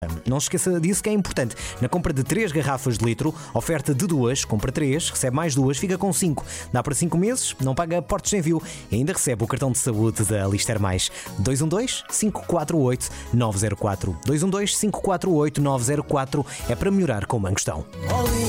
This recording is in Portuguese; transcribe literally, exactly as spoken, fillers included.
Não se esqueça disso, que é importante. Na compra de três garrafas de litro, oferta de duas, compra três, recebe mais duas, fica com cinco. Dá para cinco meses, não paga portos sem envio e ainda recebe o cartão de saúde da Lister Mais. dois um dois, cinco quatro oito, nove zero quatro. dois um dois, cinco quatro oito, nove zero quatro é para melhorar com uma questão.